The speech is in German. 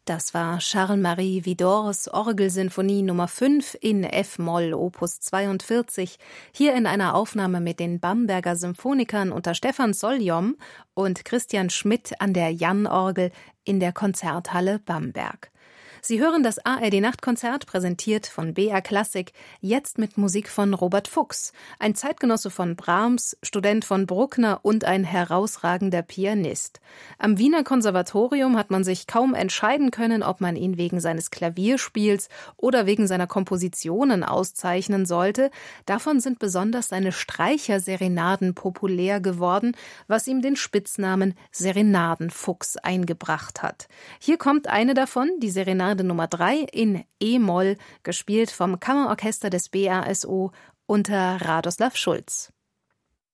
Das war Charles-Marie Widors Orgelsinfonie Nummer 5 in F-Moll, Opus 42, hier in einer Aufnahme mit den Bamberger Symphonikern unter Stefan Soljom und Christian Schmidt an der Jann-Orgel in der Konzerthalle Bamberg. Sie hören das ARD-Nachtkonzert, präsentiert von BR Klassik, jetzt mit Musik von Robert Fuchs, ein Zeitgenosse von Brahms, Student von Bruckner und ein herausragender Pianist. Am Wiener Konservatorium hat man sich kaum entscheiden können, ob man ihn wegen seines Klavierspiels oder wegen seiner Kompositionen auszeichnen sollte. Davon sind besonders seine Streicherserenaden populär geworden, was ihm den Spitznamen Serenadenfuchs eingebracht hat. Hier kommt eine davon, die Serenade Nummer 3 in E-Moll, gespielt vom Kammerorchester des BRSO unter Radoslav Schulz.